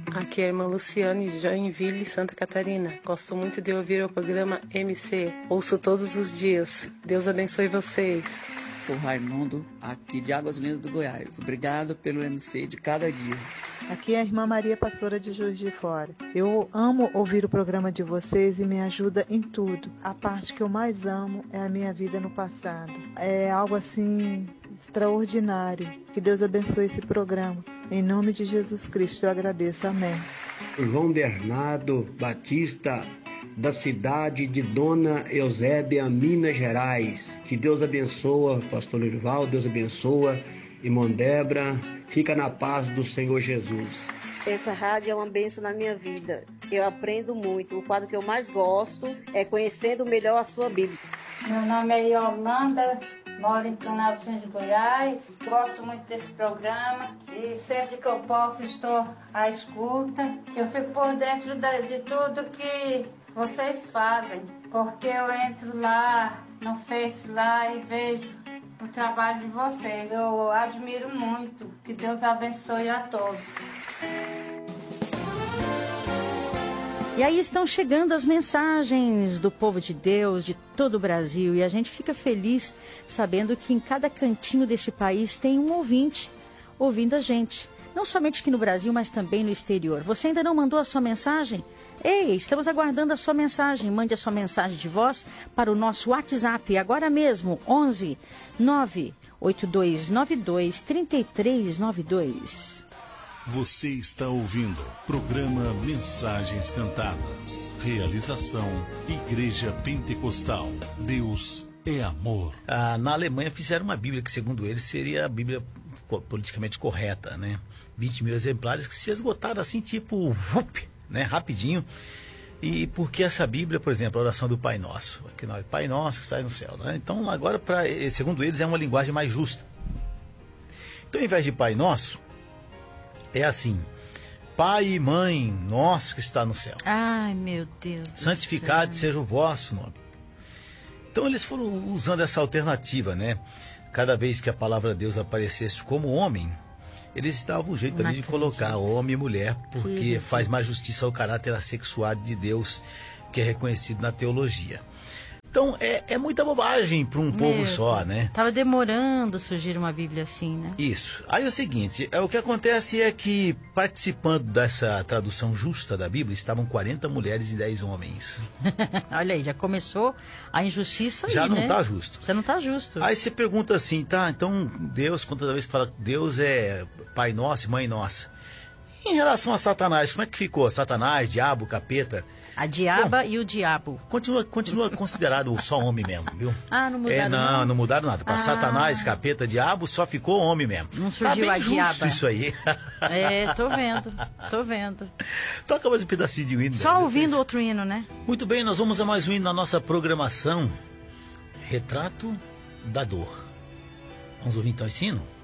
Aqui é a irmã Luciane de Joinville, Santa Catarina. Gosto muito de ouvir o programa MC. Ouço todos os dias. Deus abençoe vocês. Sou Raimundo, aqui de Águas Lindas do Goiás. Obrigado pelo MC de cada dia. Aqui é a irmã Maria, pastora de Juiz de Fora. Eu amo ouvir o programa de vocês e me ajuda em tudo. A parte que eu mais amo é a minha vida no passado. É algo assim extraordinário. Que Deus abençoe esse programa. Em nome de Jesus Cristo eu agradeço. Amém. João Bernardo Batista, da cidade de Dona Eusébia, Minas Gerais. Que Deus abençoa, pastor Lorival, Deus abençoa, irmã Débora. Fica na paz do Senhor Jesus. Essa rádio é uma bênção na minha vida. Eu aprendo muito. O quadro que eu mais gosto é Conhecendo Melhor a Sua Bíblia. Meu nome é Yolanda, moro em Planaltina de Goiás. Gosto muito desse programa e sempre que eu posso estou à escuta. Eu fico por dentro de tudo que vocês fazem, porque eu entro lá no Face lá e vejo o trabalho de vocês. Eu admiro muito. Que Deus abençoe a todos. E aí estão chegando as mensagens do povo de Deus, de todo o Brasil. E a gente fica feliz sabendo que em cada cantinho deste país tem um ouvinte ouvindo a gente. Não somente aqui no Brasil, mas também no exterior. Você ainda não mandou a sua mensagem? Ei, estamos aguardando a sua mensagem. Mande a sua mensagem de voz para o nosso WhatsApp agora mesmo, 11 98292 3392. Você está ouvindo programa Mensagens Cantadas. Realização Igreja Pentecostal. Deus é amor. Na Alemanha fizeram uma Bíblia que, segundo eles, seria a Bíblia politicamente correta, né? 20 mil exemplares que se esgotaram assim, tipo, né? Rapidinho. E porque essa Bíblia, por exemplo, a oração do Pai Nosso, que nós, Pai Nosso que está no céu, né? Então agora, segundo eles, é uma linguagem mais justa. Então, ao invés de Pai Nosso, é assim: Pai e Mãe Nosso que está no céu. Ai, meu Deus. Santificado seja o vosso nome. Então eles foram usando essa alternativa, né? Cada vez que a palavra de Deus aparecesse como homem, eles davam um jeito também de colocar homem e mulher, porque faz mais justiça ao caráter assexuado de Deus, que é reconhecido na teologia. Então, é muita bobagem para um povo só, né? Tava demorando surgir uma Bíblia assim, né? Isso. Aí o seguinte, o que acontece é que, participando dessa tradução justa da Bíblia, estavam 40 mulheres e 10 homens. Olha aí, já começou a injustiça aí, já não né? tá justo. Já não tá justo. Aí você pergunta assim, tá, então Deus, toda vez que fala Deus é Pai Nosso e Mãe Nossa. Em relação a Satanás, como é que ficou? Satanás, diabo, capeta? A diaba e o diabo. Continua considerado só homem mesmo, viu? Ah, não mudaram não mudaram nada. Para Satanás, capeta, diabo, só ficou homem mesmo. Não surgiu tá a bem justo diaba. Isso aí. Tô vendo. Toca mais um pedacinho de hino. Só ouvindo outro hino, né? Muito bem, nós vamos a mais um hino na nossa programação. Retrato da Dor. Vamos ouvir então esse hino?